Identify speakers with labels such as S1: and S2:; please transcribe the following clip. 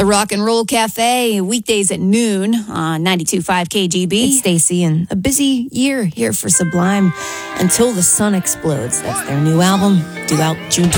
S1: The Rock and Roll Cafe, weekdays at noon on 92.5 KGB.
S2: It's Stacy, and a busy year here for Sublime. Until the Sun Explodes. That's their new album, due out June